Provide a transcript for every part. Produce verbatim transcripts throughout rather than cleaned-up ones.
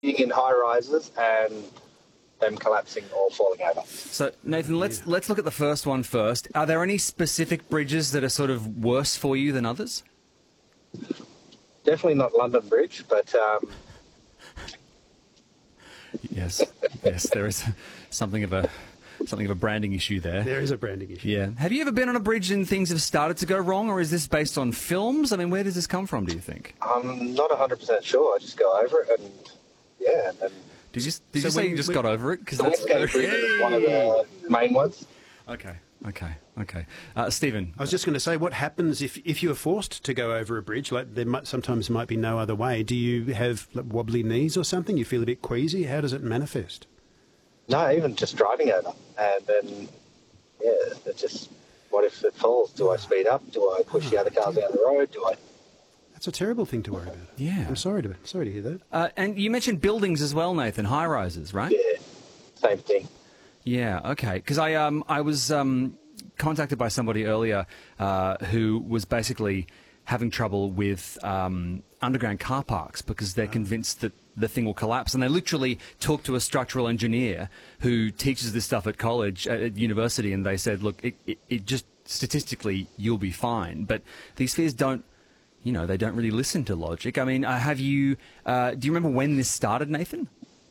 being in high rises and them collapsing or falling over. So, Nathan, let's let's look at the first one first. Are there any specific bridges that are sort of worse for you than others? Definitely not London Bridge, but... Um... Yes, yes, there is something of a something of a branding issue there. There is a branding issue. Yeah. Have you ever been on a bridge and things have started to go wrong, or is this based on films? I mean, where does this come from, do you think? I'm not one hundred percent sure. I just go over it and, yeah, and... Did you, did So you say when- you just when- got over it? Because The that's Westgate Bridge is one of the main ones. Okay, okay, okay. Uh, Stephen. I was just going to say, what happens if, if you are forced to go over a bridge? Like there might, sometimes might be no other way. Do you have like, wobbly knees or something? You feel a bit queasy? How does it manifest? No, even just driving over. And then, yeah, it just... What if it falls? Do I speed up? Do I push the other cars down the road? Do I... That's a terrible thing to worry about. Yeah. I'm sorry to sorry to hear that. Uh, and you mentioned buildings as well, Nathan, high rises, right? Yeah, same thing. Yeah, okay. Because I um I was um contacted by somebody earlier uh, who was basically having trouble with um, underground car parks because they're convinced that the thing will collapse, and they literally talked to a structural engineer who teaches this stuff at college, at, at university, and they said, look, it, it, it just statistically you'll be fine, but these fears don't. You know, they don't really listen to logic. I mean, uh, have you, uh, do you remember when this started, Nathan?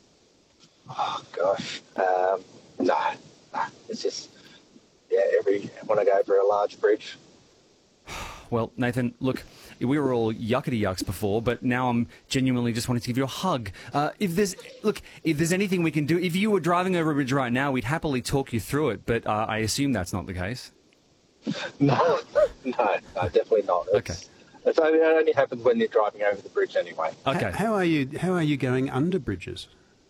Oh, gosh. Um, no, no. It's just, yeah, every, when I go over a large bridge. Well, Nathan, look, we were all yuckety yucks before, but now I'm genuinely just wanting to give you a hug. Uh, if there's, look, if there's anything we can do, if you were driving over a bridge right now, we'd happily talk you through it, but uh, I assume that's not the case. No, no, no, definitely not. It's, Okay. It's only, it only happens when you're driving over the bridge anyway. Okay. How, how are you? How are you going under bridges?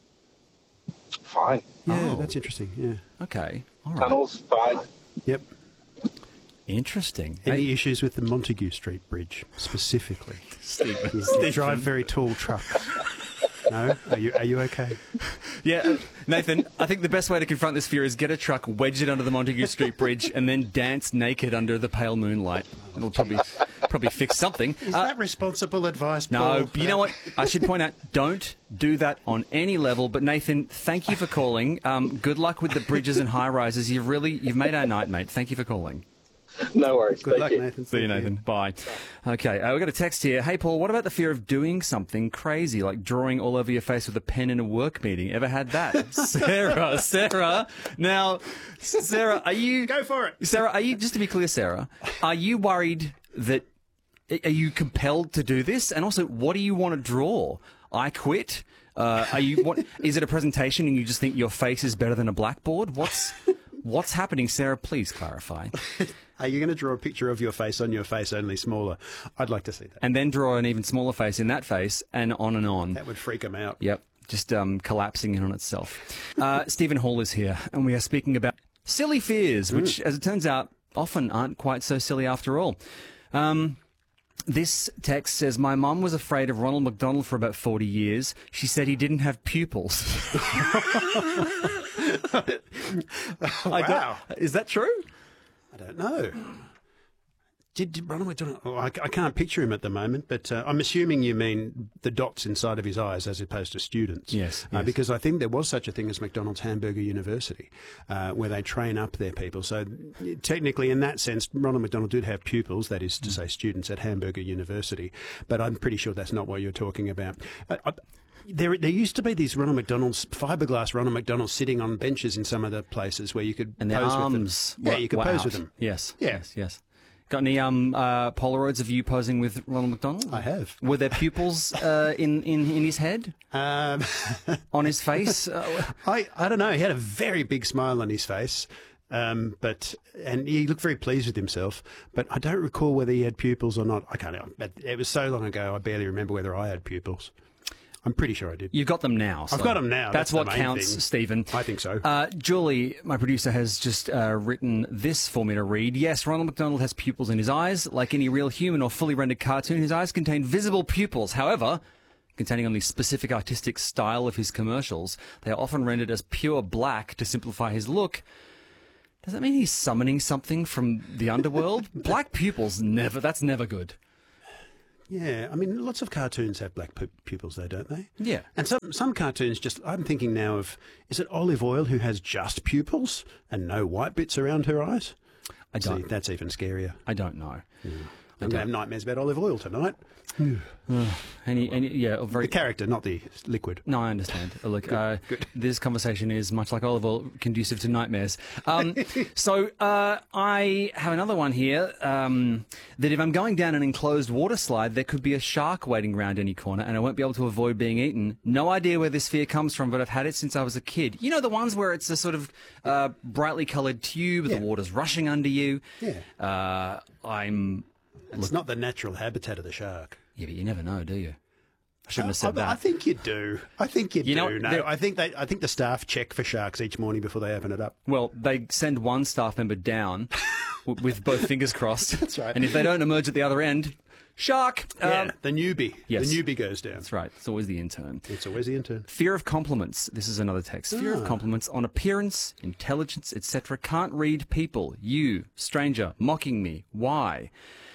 Fine. Yeah, Oh. that's interesting. Yeah. Okay. All right. Tunnels, fine. Yep. Interesting. Any Hey, issues with the Montague Street Bridge specifically? Stephen. You drive very tall trucks. No? Are you Are you okay? Yeah, uh, Nathan, I think the best way to confront this fear is get a truck, wedge it under the Montague Street Bridge, and then dance naked under the pale moonlight. It'll probably probably fix something. Is Uh, that responsible advice, No, Paul? but you know what? I should point out, don't do that on any level. But Nathan, thank you for calling. Um, good luck with the bridges and high rises. You've really, you've made our night, mate. Thank you for calling. No worries. Good Thank luck, you. Nathan. See you, Thank Nathan. Bye. Okay, uh, we've got a text here. Hey, Paul, what about the fear of doing something crazy, like drawing all over your face with a pen in a work meeting? Ever had that? Sarah, Sarah. Now, Sarah, are you... Go for it. Sarah, are you, just to be clear, Sarah, are you worried that... Are you compelled to do this? And also, what do you want to draw? I quit? Uh, are you? What, is it a presentation and you just think your face is better than a blackboard? What's... What's happening, Sarah? Please clarify. Are you going to draw a picture of your face on your face, only smaller? I'd like to see that. And then draw an even smaller face in that face, and on and on. That would freak them out. Yep, just um, collapsing in on itself. Uh, Stephen Hall is here, and we are speaking about silly fears, which, as it turns out, often aren't quite so silly after all. Um, this text says, my mum was afraid of Ronald McDonald for about forty years. She said he didn't have pupils. I Wow. don't- Is that true? I don't know. Did, did Ronald McDonald... Oh, I, I can't picture him at the moment, but uh, I'm assuming you mean the dots inside of his eyes as opposed to students. Yes, Uh, yes. because I think there was such a thing as McDonald's Hamburger University, uh, where they train up their people. So technically, in that sense, Ronald McDonald did have pupils, that is to Mm. say students at Hamburger University, but I'm pretty sure that's not what you're talking about. Uh, I, There, there used to be these Ronald McDonald's, fiberglass Ronald McDonald's sitting on benches in some of the places where you could And their pose arms. with them. Yeah, you could were pose out. with them. Yes. Yeah. Yes. Yes. Got any um uh, Polaroids of you posing with Ronald McDonald? I have. Were there pupils uh, in, in in his head, Um, on his face? Uh, I, I don't know. He had a very big smile on his face, um, but and he looked very pleased with himself. But I don't recall whether he had pupils or not. I can't. But it was so long ago. I barely remember whether I had pupils. I'm pretty sure I did. You've got them now. So I've got them now. That's, That's the what main counts, thing. Stephen. I think so. Uh, Julie, my producer, has just uh, written this for me to read. Yes, Ronald McDonald has pupils in his eyes. Like any real human or fully rendered cartoon, his eyes contain visible pupils. However, containing only specific artistic style of his commercials, they are often rendered as pure black to simplify his look. Does that mean he's summoning something from the underworld? Black pupils, never. That's never good. Yeah, I mean, lots of cartoons have black pu- pupils, though, don't they? Yeah. And some some cartoons just, I'm thinking now of, is it Olive Oil who has just pupils and no white bits around her eyes? I don't. See, that's even scarier. I don't know. Yeah. I'm going to have nightmares about Olive Oil tonight. Any, any, yeah, very. The character, not the liquid. No, I understand. Uh, Look, Good, uh, good. this conversation is much like olive oil, conducive to nightmares. Um, so uh, I have another one here um, that if I'm going down an enclosed water slide, there could be a shark waiting around any corner, and I won't be able to avoid being eaten. No idea where this fear comes from, but I've had it since I was a kid. You know, the ones where it's a sort of uh, brightly coloured tube, Yeah. the water's rushing under you. Yeah. Uh, I'm. It's not the natural habitat of the shark. Yeah, but you never know, do you? I shouldn't have said I, that. I think you do. I think you, You know, do. No, there- I think they. I think the staff check for sharks each morning before they open it up. Well, they send one staff member down w- with both fingers crossed. That's right. And if they don't emerge at the other end, shark. Yeah, Um, the newbie. yes. The newbie goes down. that's right. It's always the intern. It's always the intern. Fear of compliments. This is another text. Fear Ah. of compliments on appearance, intelligence, et cetera. Can't read people. You, stranger, mocking me. Why?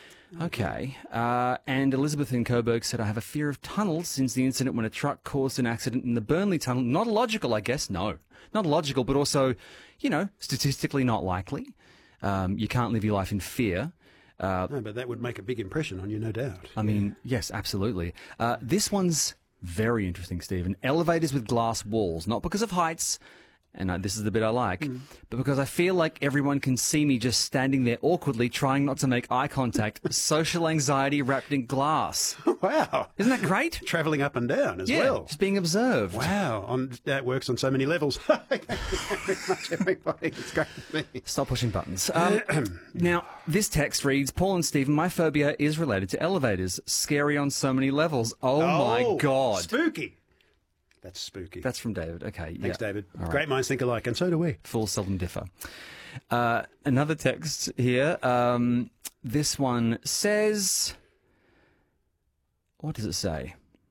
Okay. Uh, and Elizabeth in Coburg said, I have a fear of tunnels since the incident when a truck caused an accident in the Burnley tunnel. Not logical, I guess. No. Not logical, but also, you know, statistically not likely. Um, you can't live your life in fear. Uh, No, but that would make a big impression on you, no doubt. I mean, yes, absolutely. Uh, this one's very interesting, Stephen. Elevators with glass walls, not because of heights, and uh, this is the bit I like, Mm. but because I feel like everyone can see me just standing there awkwardly trying not to make eye contact. Social anxiety wrapped in glass. Wow. Isn't that great? Travelling up and down as Yeah, well. just being observed. Wow. On, that works on so many levels. Thank you very much, everybody. It's great to me. Stop pushing buttons. Um, now, this text reads, Paul and Stephen, my phobia is related to elevators. Scary on so many levels. Oh, my God. Spooky. That's spooky. That's from David. Okay. Thanks, yeah. David. All right. Great minds think alike, and so do we. Fools seldom differ. Uh, another text here. Um, this one says, what does it say?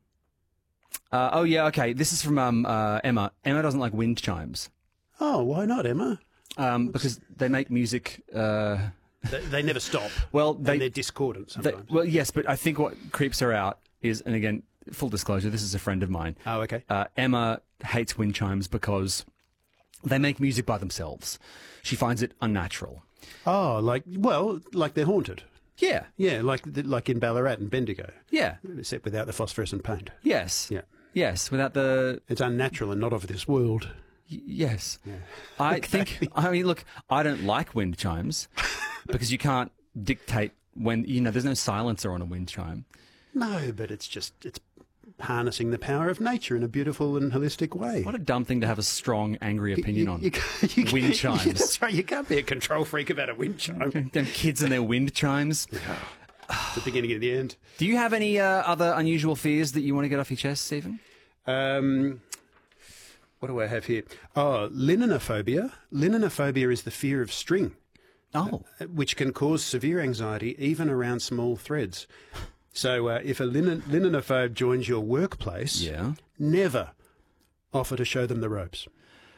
Uh, oh, yeah, okay. This is from um, uh, Emma. Emma doesn't like wind chimes Oh, why not, Emma? um, because they make music. Uh, They, they never stop. well, and they, they're discordant they. sometimes. Well, yes, but I think what creeps her out is, and again, full disclosure, this is a friend of mine. oh, okay. Uh, Emma hates wind chimes because they make music by themselves. She finds it unnatural. Oh, like, well, like they're haunted. Yeah, Yeah, like like in Ballarat and Bendigo, yeah, except without the phosphorescent paint. yes, Yeah. yes. Without the It's unnatural and not of this world. y- yes, I think. I mean, look, I don't like wind chimes because you can't dictate when you know. There's no silencer on a wind chime. No, but it's just, it's harnessing the power of nature in a beautiful and holistic way. What a dumb thing to have a strong, angry opinion you, on. you, can't- you Wind can't- chimes. Yeah, that's right. You can't be a control freak about a wind chime. Them kids and their wind chimes. The beginning and the end. Do you have any uh, other unusual fears that you want to get off your chest, Stephen? Um, what do I have here? Oh, linonophobia. Linonophobia is the fear of string, Oh, which can cause severe anxiety even around small threads. So uh, if a linen, linenophobe joins your workplace, yeah. never offer to show them the ropes.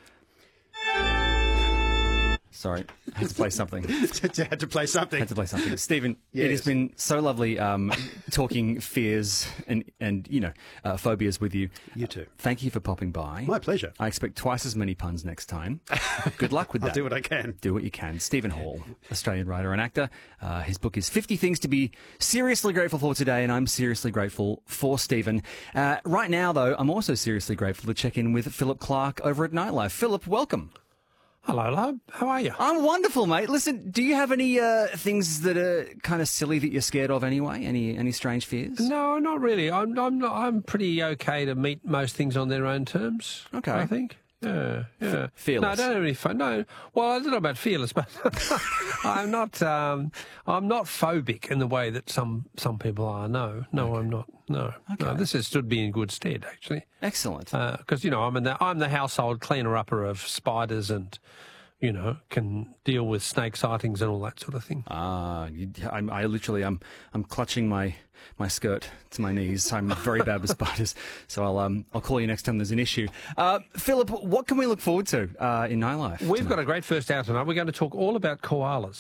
Sorry, I had to play something. Had to play something. Had to play something. Stephen, it has Yes. been so lovely um, talking fears and, and you know, uh, phobias with you. You too. Thank you for popping by. My pleasure. I expect twice as many puns next time. Good luck with I'll that. do what I can. Do what you can. Stephen Hall, Australian writer and actor. Uh, his book is fifty Things to Be Seriously Grateful For Today, and I'm seriously grateful for Stephen. Uh, right now, though, I'm also seriously grateful to check in with Philip Clark over at Nightlife. Philip, welcome. Hello, love. How are you? I'm wonderful, mate. Listen, do you have any uh, things that are kind of silly that you're scared of anyway? Any any strange fears? No, not really. I'm I'm not, I'm pretty okay to meet most things on their own terms. Okay. I think. Yeah, yeah. fearless. No, I don't have any fun. No. Well, I don't know about fearless, but I'm not. Um, I'm not phobic in the way that some some people are. No, no, I'm not. No, no. This has stood me in good stead, actually. Excellent. Because you know, I'm in the I'm the household cleaner upper of spiders and, you know, can deal with snake sightings and all that sort of thing. Ah, you, I'm, I literally, I'm, I'm clutching my, my skirt to my knees. I'm very bad with spiders, so I'll, um, I'll call you next time there's an issue. Uh, Philip, what can we look forward to uh, in Nightlife? We've got a great first hour tonight. We're going to talk all about koalas.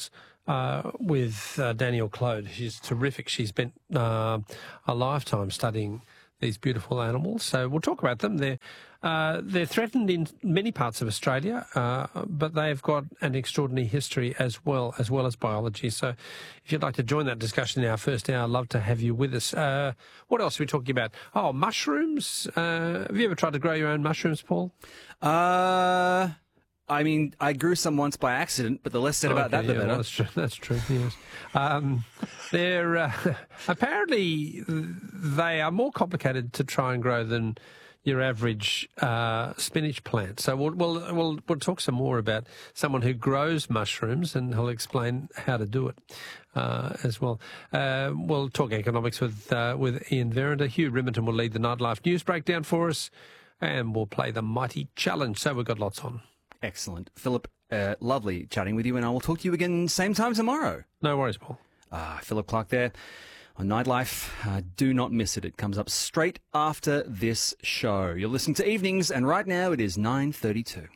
uh, with uh, Danielle Claude. She's terrific. She's spent uh, a lifetime studying these beautiful animals. So we'll talk about them. They're, uh, they're threatened in many parts of Australia, uh, but they've got an extraordinary history as well, as well as biology. So if you'd like to join that discussion in our first hour, I'd love to have you with us. Uh, what else are we talking about? Oh, mushrooms. Uh, have you ever tried to grow your own mushrooms, Paul? Uh... I mean, I grew some once by accident, but the less said about Okay, that, the yeah, better. well, that's true. That's true. Yes. Um, they're uh, apparently they are more complicated to try and grow than your average uh, spinach plant. So we'll, we'll we'll we'll talk some more about someone who grows mushrooms, and he'll explain how to do it uh, as well. Uh, we'll talk economics with uh, with Ian Verrinder. Hugh Rimmington will lead the Nightlife News breakdown for us, and we'll play the Mighty Challenge. So we've got lots on. Excellent. Philip, uh, lovely chatting with you, and I will talk to you again same time tomorrow. No worries, Paul. Ah, Philip Clark there on Nightlife. Uh, do not miss it. It comes up straight after this show. You're listening to Evenings, and right now it is nine thirty-two.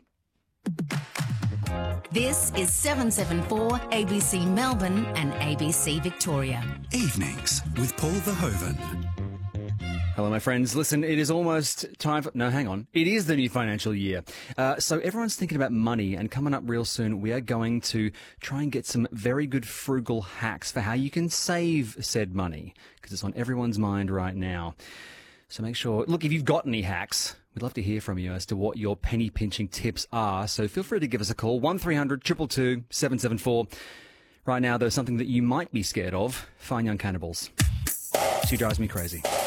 This is seven seventy-four A B C Melbourne and A B C Victoria. Evenings with Paul Verhoeven. Hello, my friends. Listen, it is almost time for... No, hang on. It is the new financial year. Uh, so everyone's thinking about money, and coming up real soon, we are going to try and get some very good frugal hacks for how you can save said money, because it's on everyone's mind right now. So make sure... Look, if you've got any hacks, we'd love to hear from you as to what your penny-pinching tips are. So feel free to give us a call, one three hundred two two two seven seven four. Right now, there's something that you might be scared of. Fine Young Cannibals. She drives me crazy.